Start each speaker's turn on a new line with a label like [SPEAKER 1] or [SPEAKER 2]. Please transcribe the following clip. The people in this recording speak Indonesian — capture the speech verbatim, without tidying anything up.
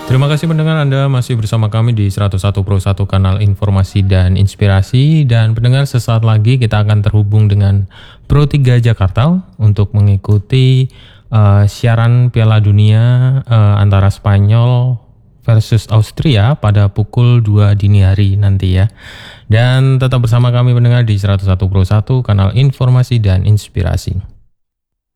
[SPEAKER 1] Terima kasih pendengar, Anda masih bersama kami di seratus satu Pro satu kanal informasi dan inspirasi. Dan pendengar, sesaat lagi kita akan terhubung dengan Pro tiga Jakarta untuk mengikuti uh, siaran Piala Dunia uh, antara Spanyol versus Austria pada pukul dua dini hari nanti ya. Dan tetap bersama kami pendengar di seratus satu Pro satu kanal informasi dan inspirasi.